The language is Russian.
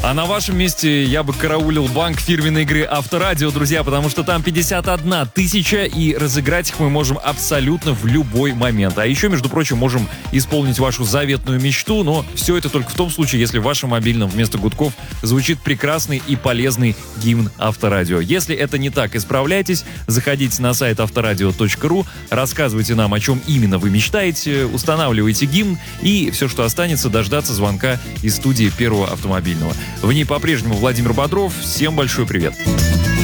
А на вашем месте я бы караулил банк фирменной игры Авторадио, друзья, потому что там 51 тысяча, и разыграть их мы можем абсолютно в любой момент. А еще, между прочим, можем исполнить вашу заветную мечту, но все это только в том случае, если в вашем мобильном вместо гудков звучит прекрасный и полезный гимн Авторадио. Если это не так, исправляйтесь, заходите на сайт авторадио.ру, рассказывайте нам, о чем именно вы мечтаете, устанавливайте гимн, и все, что останется, дождаться звонка из студии Первого автомобильного. В ней по-прежнему Владимир Бодров. Всем большой привет.